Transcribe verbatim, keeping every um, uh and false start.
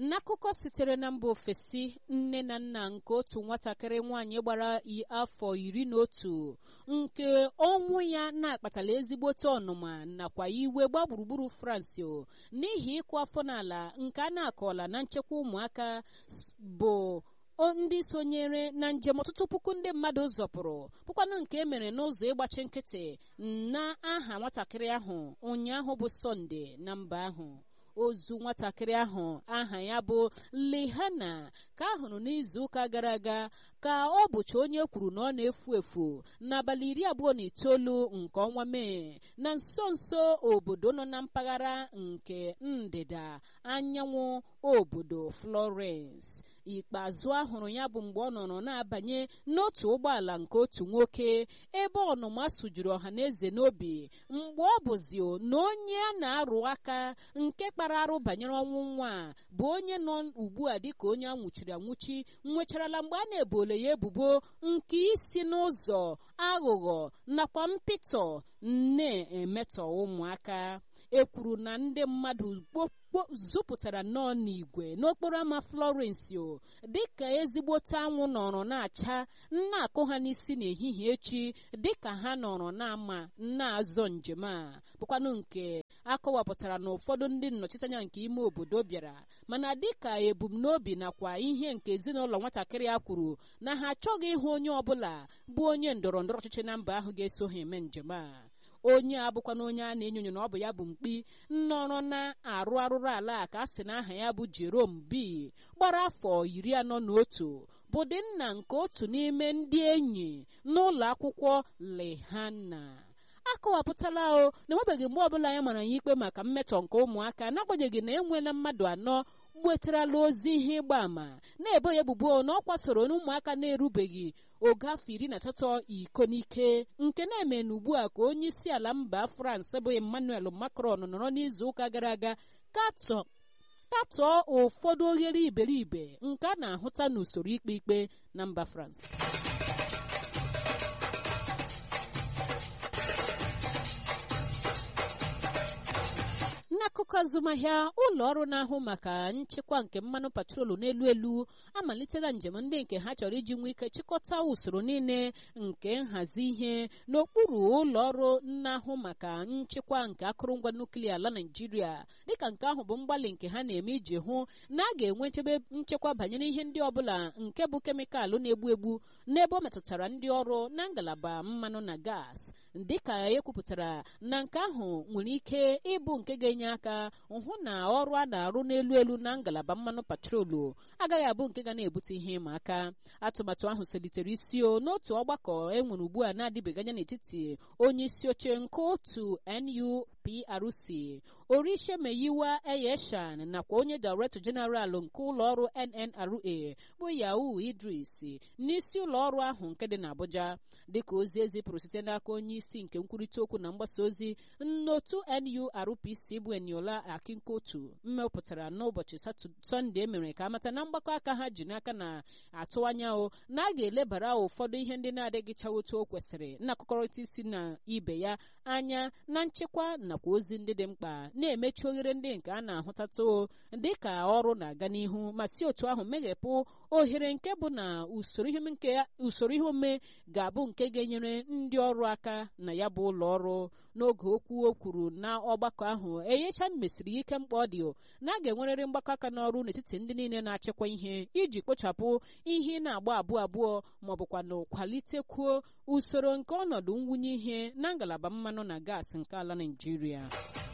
n'akụkọ sitere na mba ofesi, nne na nna nke otu nwatakịrị nwaanyị gbara afọ iri na otu nke ọnwụ ya na-akpatala ezigbote ọnụma nakwa iwe gba gburugburu France n'ihi ịkụ afọ n'ala nke a na-akọla na nchekwa ụmụaka bụ ndị sonyere na njem ọtụtụ puku ndị mmadụ zọpụrụ bụkwanụ nke emere n'ụzọ ịgbachi nkịtị na aha nwatakịrị ahụ ụnyaahụ bụ Sọnde na mba ahụ. Ozu nwatakịrị ahụ aha ya bụ Lihana ka a hụrụ n'izu ụka gara aga ka ọ bụcha onye kwuru na ọ na-efu efu n'abalị iri abụọ na itoolu nke ọnwa Mee na nso nso obodo nọ na mpaghara nke ndịda anyanwụ obodo Florence. Ikpeazụ ahụrụ ya bụ mgbe ọ nọrọ na-abanye n'otu ụgbọala nke otu nwoke ebe ọnụma sụjuru ọha na eze n'obi mgbe ọ bụzi na onye a na-arụ aka nke kpara arụ banyere ọnwụ nwa bụ onye nọ ugbu a dịka onye anwụchiri anwụchi nwecharala mgbe a na-ebole ya ebubo nke isi n'ụzọ aghụghọ nakwa mpịtọ na-emetọ ụmụaka. E kwuru na ndị mmadụ zupụtara nnọọ n'igwe n'okporo ámá Florence dịka ezigbote anwụ nọrọ na-acha na-akụ ha n'isi n'ehihie echi dịka ha nọrọ na-ama na-azọ njem a bụkwanụ nke akọwapụtara na ụfọdụ ndị nnọchiteanya nke ime obodo bịara mana dịka ebumnobi nakwa ihe nke ezinụlọ nwatakịrị a kwuru na ha achọghị ịhụ onye ọbụla bụ onye ndọrọ ndọrọ ọchịchị na mba ahụ ga-eso ha eme njem a. Onye abụkwa na onye a na-enyonyo na ọ bụ ya bụ mkpi nnọrọ na-arụ arụrụ ala ka a sị na aha ya bụ Jerome B gbara afọ iri anọ na otu bụ dị nna nke otu n'ime ndị enyi n'ụlọ akwụkwọ Lehana. Akọwapụtala o na enwebeghị mgbe ọbụla ya mara ya ikpe maka mmetọ nke ụmụaka n'agbanyeghị na enweela mmadụ anọ gbetarala ozi ihe ịgba ama na-ebo ya ebubo na ọ kwasoro ụmụaka na-erubeghị oge afọ iri na asatọ iko n'ike nke na-eme n'ugbu a ka onye isi ala mba France bụ Emmanuel Macron nọrọ n'izu ụka gara aga katọ katọọ ụfọdụ oghere iberibe nke a na-ahụta n'usoro ikpe ikpe na mba France. N'akụkọ azụmahịa, ụlọ ọrụ na-ahụ maka nchekwa nke mmanụ patrolu n'elu elu amalitela njem ndị nke ha chọrọ iji nwee ike chịkọta usoro niile nke nhazi ihe n'okpuru ụlọ ọrụ na-ahụ maka nchekwa nke akụrụngwa nuklia ala Naịjirịa dịka nke ahụ bụ mgbalị nke ha na-eme iji hụ na a ga-enwe nchebe nchekwa banyere ihe ndị ọbụla nke bụ kemịkalụ na-egbu egbu n'ebe ọ metụtara ndị ọrụ na ngalaba mmanụ na gas dịka ekwupụtara na nke ahụ nwere ike ịbụ nke ga-enye aka hụ na ọrụ a na-arụ n'elu elu na ngalaba mmanụ patrolu agaghị abụ nke ga na-ebute ihe ịma aka. Atụmatụ ahụ selitere isi o n'otu ọgbakọ e nwere ugbu a na-adịbeghị anya n'etiti onye isi oche nke otu N U P R C Orishemeyiwa Eyeshan nakwa onye Director General nke ụlọ ọrụ N N R A bụ Yahoo Idris n'isi ụlọ ọrụ ahụ nke dị n'Abuja dịka ozi ezipụrụ site n'aka onye isi nke nkwurịta okwu na mgbasa ozi n'otu N U R P C bụ Eniola Akinkotu mmepụtara n'ụbọchị Sọnde emere ka amata na mgbakọ aka ha ji n'aka na-atụ anya o na a ga-elebara ụfọdụ ihe ndị na-adịghịcha otu o kwesịrị nnakọkọrịta isi na ibe ya anya na nchekwa nakwa ozi ndị dị mkpa na-emechi oghere ndị nke a na-ahụtatụ dịka ọrụ na-aga n'ihu ma si otu ahụ meghepụ ohere nke bụ na usoro ihe nke usoro ihe omume ga-abụ nke ga-enyere ndị ọrụ aka na ya bụ ụlọ ọrụ. N'oge okwu o kwuru na ọgbakọ ahụ Eyeshan mesiri ike mkpa ọ dị na a ga-enwerịrị mgbakọ aka n'ọrụ n'etiti ndị niile na-achịkwa ihe iji kpochapụ ihe na-agba abụọ abụọ ma ọ bụkwa na kwalitekwuo usoro nke ọnọdụ nwunye ihe na ngalaba mmanụ na gas nke ala Naịjirịa.